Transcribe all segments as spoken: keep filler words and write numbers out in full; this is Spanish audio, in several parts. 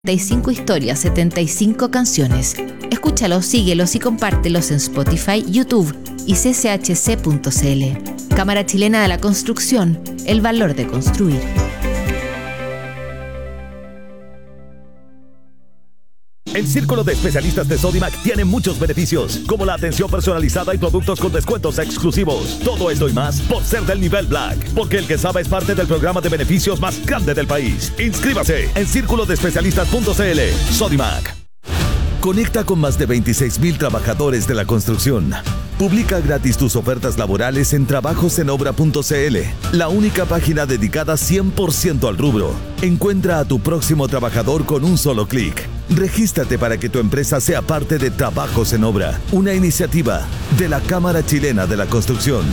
setenta y cinco historias, setenta y cinco canciones. Escúchalos, síguelos y compártelos en Spotify, YouTube y c c h c punto c l. Cámara Chilena de la Construcción, el valor de construir. El Círculo de Especialistas de Sodimac tiene muchos beneficios, como la atención personalizada y productos con descuentos exclusivos. Todo esto y más por ser del nivel Black, porque el que sabe es parte del programa de beneficios más grande del país. Inscríbase en círculo de especialistas punto c l. Sodimac. Conecta con más de veintiséis mil trabajadores de la construcción. Publica gratis tus ofertas laborales en trabajos en obra punto c l, la única página dedicada cien por ciento al rubro. Encuentra a tu próximo trabajador con un solo clic. Regístrate para que tu empresa sea parte de Trabajos en Obra, una iniciativa de la Cámara Chilena de la Construcción.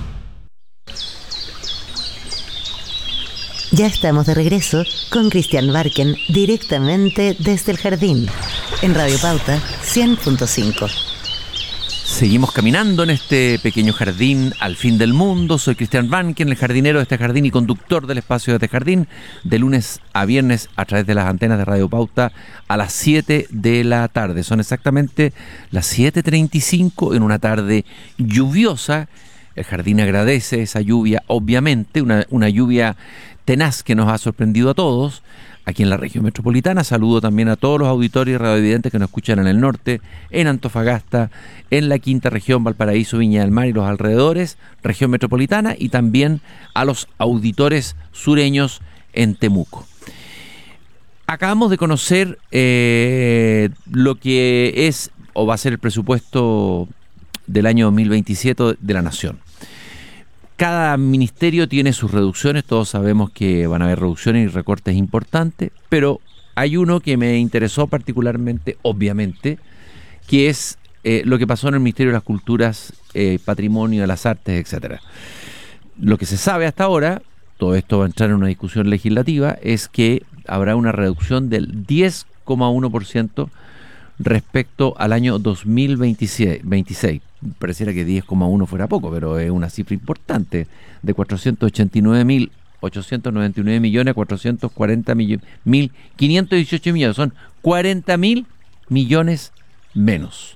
Ya estamos de regreso con Cristian Barken directamente desde el jardín en Radio Pauta cien punto cinco. Seguimos caminando en este pequeño jardín al fin del mundo. Soy Cristian Barken, el jardinero de este jardín y conductor del espacio de este jardín, de lunes a viernes a través de las antenas de Radio Pauta a las siete de la tarde. Son exactamente las siete treinta y cinco en una tarde lluviosa. El jardín agradece esa lluvia, obviamente, una, una lluvia tenaz que nos ha sorprendido a todos aquí en la región metropolitana. Saludo también a todos los auditorios y radiovidentes que nos escuchan en el norte, en Antofagasta, en la quinta región, Valparaíso, Viña del Mar y los alrededores, región metropolitana, y también a los auditores sureños en Temuco. Acabamos de conocer eh, lo que es o va a ser el presupuesto del año dos mil veintisiete de la Nación. Cada ministerio tiene sus reducciones, todos sabemos que van a haber reducciones y recortes importantes, pero hay uno que me interesó particularmente, obviamente, que es eh, lo que pasó en el Ministerio de las Culturas, eh, Patrimonio de las Artes, etcétera. Lo que se sabe hasta ahora, todo esto va a entrar en una discusión legislativa, es que habrá una reducción del diez coma uno por ciento respecto al año dos mil veintiséis. Pareciera que diez coma uno fuera poco, pero es una cifra importante, de cuatrocientos ochenta y nueve mil ochocientos noventa y nueve millones a cuatrocientos cuarenta mil quinientos dieciocho millones. Son cuarenta mil millones menos.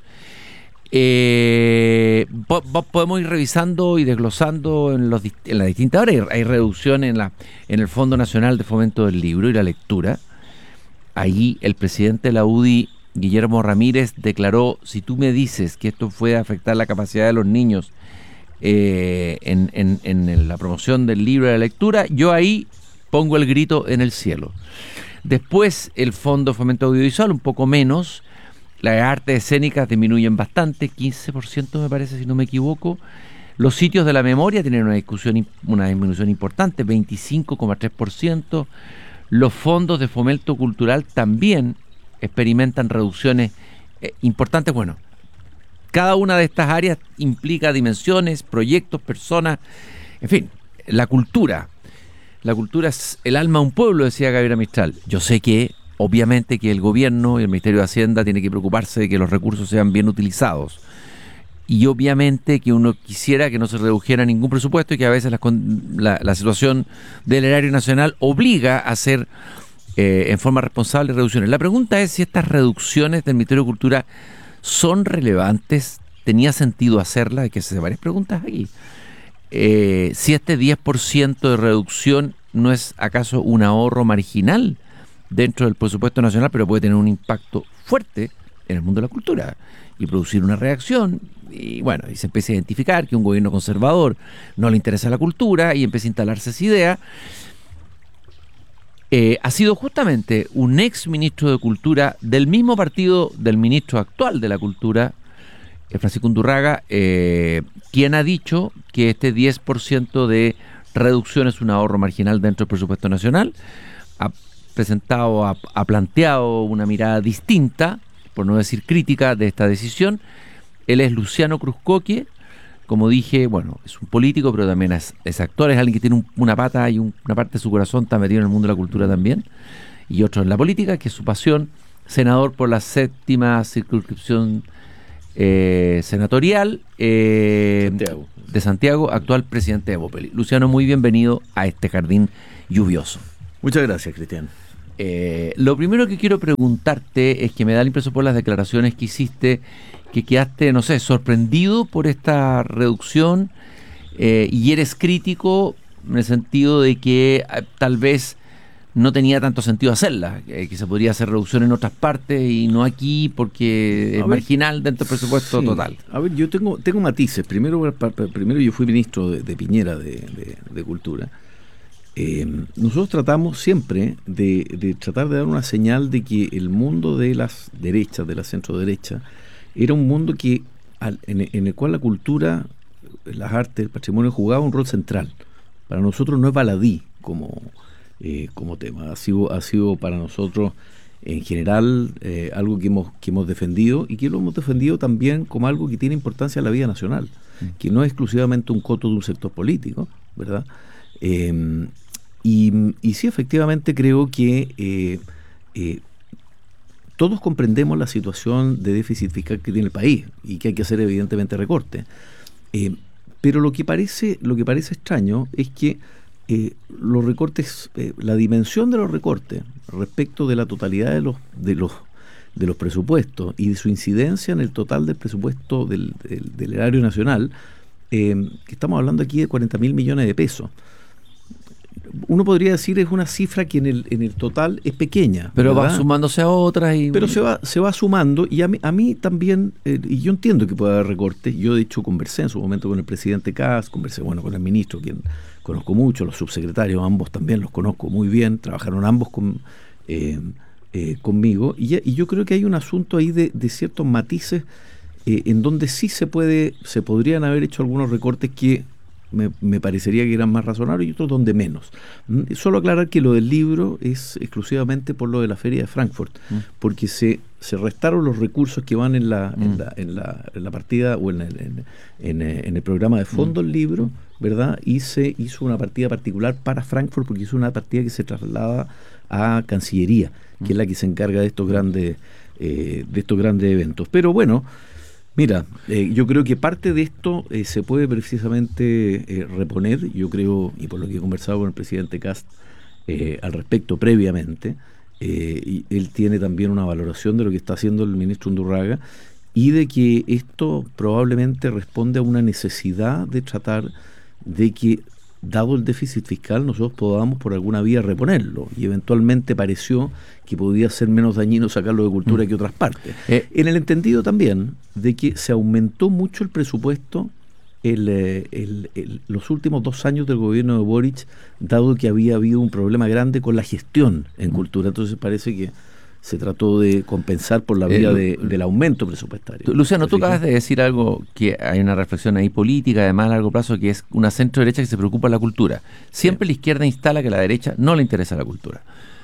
Eh, po- po- podemos ir revisando y desglosando en, los, en las distintas áreas. Hay, hay reducción en, la, en el Fondo Nacional de Fomento del Libro y la Lectura. Ahí el presidente de la U D I, Guillermo Ramírez, declaró: si tú me dices que esto puede afectar la capacidad de los niños eh, en, en, en la promoción del libro y de la lectura, yo ahí pongo el grito en el cielo. Después el Fondo de Fomento Audiovisual, un poco menos. Las artes escénicas disminuyen bastante, quince por ciento me parece, si no me equivoco. Los sitios de la memoria tienen una discusión, una disminución importante, veinticinco coma tres por ciento. Los fondos de fomento cultural también experimentan reducciones eh, importantes. Bueno, cada una de estas áreas implica dimensiones, proyectos, personas, en fin, la cultura. La cultura es el alma de un pueblo, decía Gabriela Mistral. Yo sé que, obviamente, que el gobierno y el Ministerio de Hacienda tiene que preocuparse de que los recursos sean bien utilizados. Y obviamente que uno quisiera que no se redujera ningún presupuesto y que a veces la, la, la situación del erario nacional obliga a hacer Eh, en forma responsable reducciones. La pregunta es si estas reducciones del Ministerio de Cultura son relevantes. ¿Tenía sentido hacerlas? Hay que hacer varias preguntas aquí. Eh, si este diez por ciento de reducción no es acaso un ahorro marginal dentro del presupuesto nacional, pero puede tener un impacto fuerte en el mundo de la cultura y producir una reacción, y bueno, y se empieza a identificar que un gobierno conservador no le interesa la cultura y empieza a instalarse esa idea. Eh, ha sido justamente un ex ministro de Cultura del mismo partido del ministro actual de la Cultura, eh, Francisco Undurraga, eh, quien ha dicho que este diez por ciento de reducción es un ahorro marginal dentro del presupuesto nacional. Ha presentado, ha, ha planteado una mirada distinta, por no decir crítica, de esta decisión. Él es Luciano Cruzcoque. Como dije, bueno, es un político, pero también es, es actor, es alguien que tiene un, una pata y un, una parte de su corazón está metido en el mundo de la cultura también, y otro en la política, que es su pasión. Senador por la séptima circunscripción eh, senatorial eh, Santiago. de Santiago, actual presidente de Bopeli. Luciano, muy bienvenido a este jardín lluvioso. Muchas gracias, Cristian. Eh, lo primero que quiero preguntarte es que me da la impresión por las declaraciones que hiciste que quedaste, no sé, sorprendido por esta reducción eh, y eres crítico en el sentido de que eh, tal vez no tenía tanto sentido hacerla, eh, que se podría hacer reducción en otras partes y no aquí porque es ver, marginal dentro del presupuesto sí. total. A ver, yo tengo tengo matices. Primero, primero yo fui ministro de, de Piñera de, de, de Cultura. Eh, nosotros tratamos siempre de, de tratar de dar una señal de que el mundo de las derechas, de la centro derecha, era un mundo que al, en, en el cual la cultura, las artes, el patrimonio jugaba un rol central. Para nosotros no es baladí como Eh, como tema, ha sido, ha sido para nosotros en general eh, algo que hemos, que hemos defendido y que lo hemos defendido también como algo que tiene importancia en la vida nacional, mm. que no es exclusivamente un coto de un sector político, ¿verdad? Eh, y, y sí, efectivamente creo que eh, eh, todos comprendemos la situación de déficit fiscal que tiene el país y que hay que hacer evidentemente recortes, eh, pero lo que parece, lo que parece extraño es que Eh, los recortes, eh, la dimensión de los recortes respecto de la totalidad de los de los de los presupuestos y de su incidencia en el total del presupuesto del, del, del erario nacional, eh, que estamos hablando aquí de cuarenta mil millones de pesos. Uno podría decir es una cifra que en el en el total es pequeña, pero ¿verdad? Va sumándose a otras y pero se va se va sumando y a mí, a mí también eh, y yo entiendo que puede haber recortes. Yo de hecho conversé en su momento con el presidente Kast, conversé bueno con el ministro, quien conozco mucho, los subsecretarios ambos también los conozco muy bien, trabajaron ambos con eh, eh, conmigo y, y yo creo que hay un asunto ahí de, de ciertos matices eh, en donde sí se puede se podrían haber hecho algunos recortes que Me, me parecería que eran más razonables y otros donde menos. ¿Mm? Solo aclarar que lo del libro es exclusivamente por lo de la Feria de Frankfurt, mm. porque se, se restaron los recursos que van en la, mm. en la, en la, en la partida o en el, en, en, en el programa de fondo del mm. libro, ¿verdad? Y se hizo una partida particular para Frankfurt porque hizo una partida que se traslada a Cancillería, que mm. es la que se encarga de estos grandes, eh, de estos grandes eventos. Pero bueno, mira, eh, yo creo que parte de esto eh, se puede precisamente eh, reponer, yo creo, y por lo que he conversado con el presidente Kast eh, al respecto previamente, eh, y él tiene también una valoración de lo que está haciendo el ministro Undurraga y de que esto probablemente responde a una necesidad de tratar de que, dado el déficit fiscal, nosotros podamos por alguna vía reponerlo, y eventualmente pareció que podía ser menos dañino sacarlo de cultura mm. que otras partes. Eh, en el entendido también de que se aumentó mucho el presupuesto el, el, el, los últimos dos años del gobierno de Boric, dado que había habido un problema grande con la gestión en mm. cultura. Entonces parece que se trató de compensar por la vía eh, de, del aumento presupuestario. Luciano, tú acabas de decir algo, que hay una reflexión ahí política, además a largo plazo, que es una centro derecha que se preocupa de la cultura. Siempre sí. La izquierda instala que a la derecha no le interesa la cultura.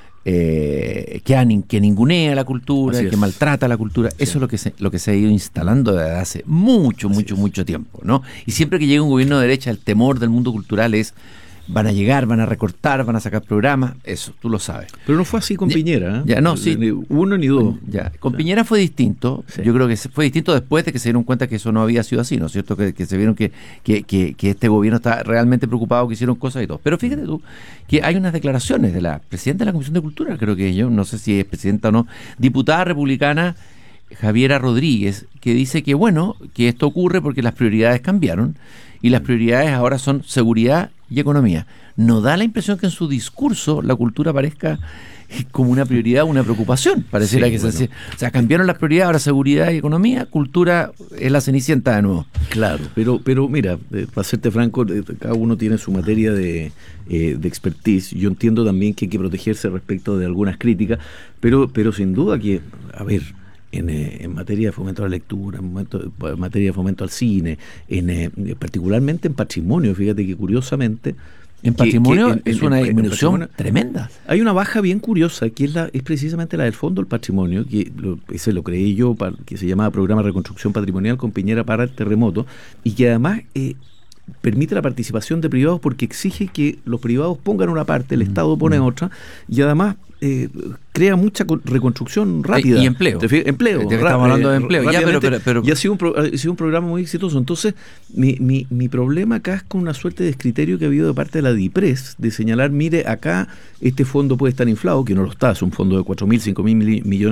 Eh, que, anin, que ningunea la cultura, que maltrata la cultura. Sí. Eso es lo que, se, lo que se ha ido instalando desde hace mucho, Así mucho, es. mucho tiempo, ¿no? Y siempre que llega un gobierno de derecha, el temor del mundo cultural es: van a llegar, van a recortar, van a sacar programas, eso, tú lo sabes. Pero no fue así con ya, Piñera, ¿eh? Ya, no, sí. Ni uno ni dos. Ya. Con Piñera fue distinto, sí. Yo creo que fue distinto después de que se dieron cuenta que eso no había sido así, ¿no es cierto? Que, que se vieron que, que, que, que este gobierno está realmente preocupado, que hicieron cosas y todo. Pero fíjate tú, que hay unas declaraciones de la presidenta de la Comisión de Cultura, creo que yo, no sé si es presidenta o no, diputada republicana Javiera Rodríguez, que dice que bueno, que esto ocurre porque las prioridades cambiaron y las prioridades ahora son seguridad y economía. ¿No da la impresión que en su discurso la cultura parezca como una prioridad, una preocupación? Pareciera sí, que bueno. se, o sea, cambiaron las prioridades, ahora seguridad y economía, cultura es la cenicienta de nuevo. Claro, pero pero mira, eh, para serte franco, eh, cada uno tiene su materia de, eh, de expertise. Yo entiendo también que hay que protegerse respecto de algunas críticas, pero pero sin duda que, a ver, En, eh, en materia de fomento a la lectura, en, momento, en materia de fomento al cine, en eh, particularmente en patrimonio, fíjate que curiosamente... En patrimonio que, que en, es una en, disminución tremenda. Hay una baja bien curiosa, que es la es precisamente la del Fondo del Patrimonio, que lo, ese lo creé yo, para, que se llamaba Programa de Reconstrucción Patrimonial con Piñera para el terremoto, y que además... Eh, permite la participación de privados porque exige que los privados pongan una parte, el mm, Estado pone mm. otra, y además eh, crea mucha reconstrucción rápida. Y empleo. Empleo. Ya que estamos hablando de empleo. Ya, pero, pero, pero, y ha sido, un pro, ha sido un programa muy exitoso. Entonces, mi, mi, mi problema acá es con una suerte de descriterio que ha habido de parte de la DIPRES, de señalar, mire, acá este fondo puede estar inflado, que no lo está, es un fondo de cuatro mil, cinco mil millones